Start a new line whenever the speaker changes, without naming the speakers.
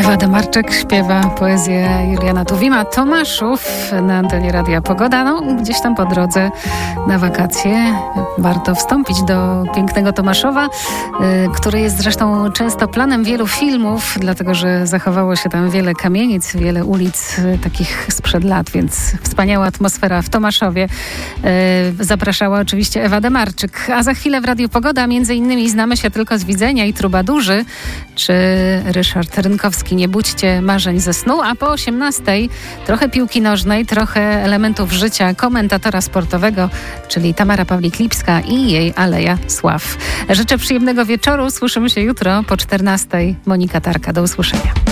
Ewa Demarczyk śpiewa poezję Juliana Tuwima-Tomaszów na antenie Radia Pogoda. Gdzieś tam po drodze na wakacje warto wstąpić do pięknego Tomaszowa, który jest zresztą często planem wielu filmów, dlatego że zachowało się tam wiele kamienic, wiele ulic takich sprzed lat, więc wspaniała atmosfera w Tomaszowie. Zapraszała oczywiście Ewa Demarczyk. A za chwilę w Radiu Pogoda między innymi Znamy się tylko z widzenia i Trubadurzy, czy Ryszard Rynkowski Nie budźcie marzeń ze snu, a po 18:00 trochę piłki nożnej, trochę elementów życia komentatora sportowego, czyli Tamara Pawlik-Lipska i jej Aleja Sław. Życzę przyjemnego wieczoru. Słyszymy się jutro po 14:00. Monika Tarka. Do usłyszenia.